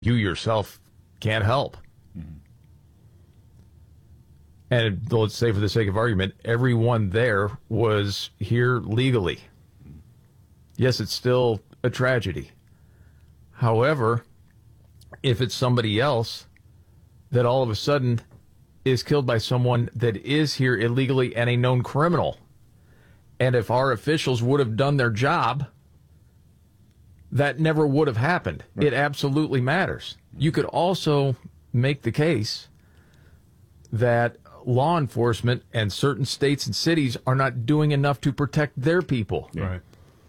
you yourself can't help. And let's say, for the sake of argument, everyone there was here legally. Yes, it's still a tragedy. However, if it's somebody else that all of a sudden is killed by someone that is here illegally and a known criminal, and if our officials would have done their job, that never would have happened. Right. It absolutely matters. You could also make the case that law enforcement and certain states and cities are not doing enough to protect their people. Right.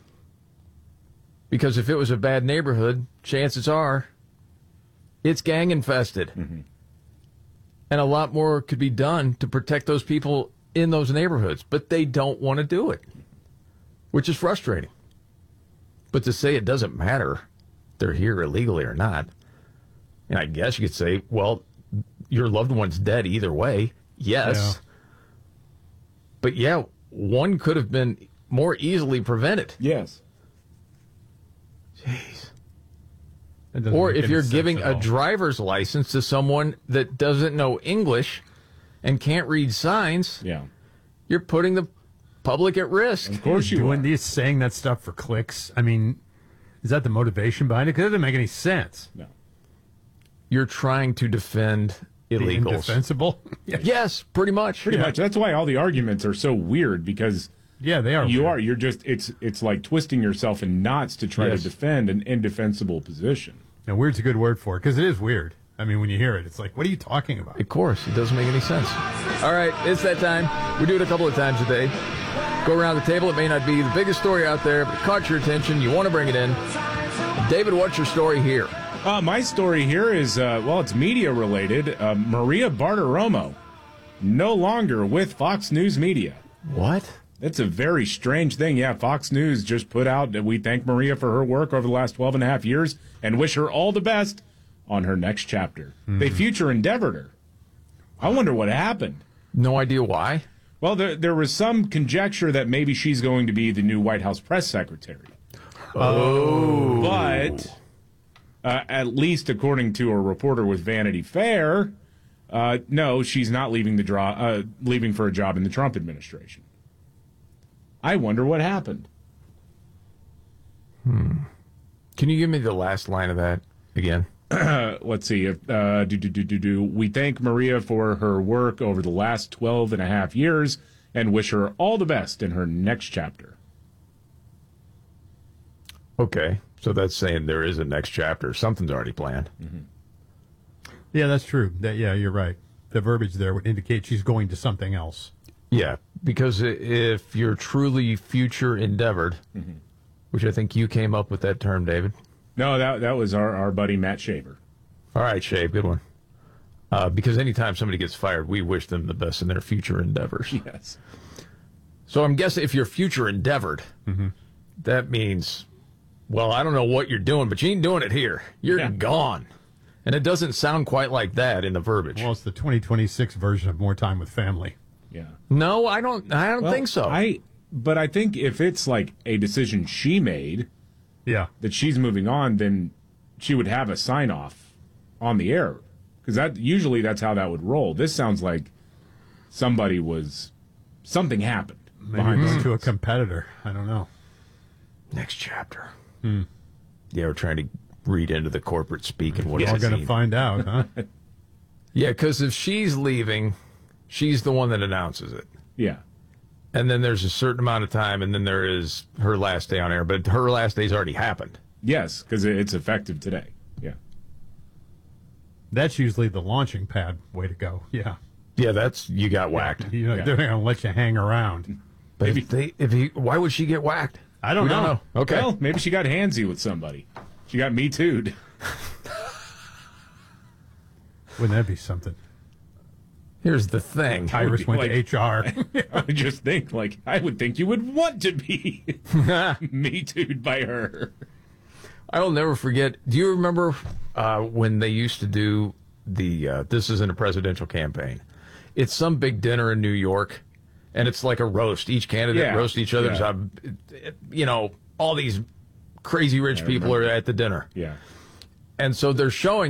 Because if it was a bad neighborhood, chances are it's gang infested. Mm-hmm. And a lot more could be done to protect those people in those neighborhoods. But they don't want to do it, which is frustrating. But to say it doesn't matter, they're here illegally or not, and I guess you could say, well, your loved one's dead either way. Yes. Yeah. But yeah, one could have been more easily prevented. Yes. Jeez. Or if you're giving a driver's license to someone that doesn't know English and can't read signs, yeah, you're putting the public at risk. Of course you are. Saying that stuff for clicks. I mean, is that the motivation behind it? Because it doesn't make any sense. No. You're trying to defend illegals. The indefensible? Yes, pretty much. Pretty much. That's why all the arguments are so weird, because they are. You're just it's like twisting yourself in knots to try to defend an indefensible position. Now, weird's a good word for it, because it is weird. I mean, when you hear it, it's like, what are you talking about? Of course, it doesn't make any sense. All right, it's that time. We do it a couple of times a day. Go around the table. It may not be the biggest story out there, but it caught your attention. You want to bring it in. David, what's your story here? My story here is, it's media related. Maria Bartiromo, no longer with Fox News Media. What? That's a very strange thing. Yeah, Fox News just put out that we thank Maria for her work over the last 12 and a half years and wish her all the best on her next chapter. Mm-hmm. They future endeavored her. I wonder what happened. No idea why. Well, there was some conjecture that maybe she's going to be the new White House press secretary. Oh. But at least according to a reporter with Vanity Fair, no, she's not leaving leaving for a job in the Trump administration. I wonder what happened. Can you give me the last line of that again? Let's see. We thank Maria for her work over the last 12 and a half years and wish her all the best in her next chapter. Okay. So that's saying there is a next chapter. Something's already planned. Mm-hmm. Yeah, that's true. You're right. The verbiage there would indicate she's going to something else. Yeah, because if you're truly future endeavored, mm-hmm. which I think you came up with that term, David. No, that was our buddy Matt Shaver. All right, Shave, good one. Because anytime somebody gets fired, we wish them the best in their future endeavors. Yes. So I'm guessing if you're future endeavored, mm-hmm. that means, well, I don't know what you're doing, but you ain't doing it here. You're gone. And it doesn't sound quite like that in the verbiage. Well, it's the 2026 version of More Time with Family. Yeah. No, I don't think so. But I think if it's like a decision she made, that she's moving on, then she would have a sign off on the air, because that's how that would roll. This sounds like something happened. Maybe going to a competitor. I don't know. Next chapter. Yeah, we're trying to read into the corporate speak and what we're all going to find out, huh? Yeah, because if she's leaving, she's the one that announces it. Yeah. And then there's a certain amount of time, and then there is her last day on air. But her last day's already happened. Yes, because it's effective today. Yeah. That's usually the launching pad way to go. Yeah. Yeah, you got whacked. They're not going to let you hang around. But why would she get whacked? I don't know. Okay. Well, maybe she got handsy with somebody. She got Me Too'd. Wouldn't that be something? Here's the thing. Iris went to HR. I just think, I would think you would want to be Me Too'd by her. I will never forget. Do you remember when they used to do this isn't a presidential campaign. It's some big dinner in New York, and it's like a roast. Each candidate roasts each other's. All these crazy rich people are at the dinner. Yeah. And so they're showing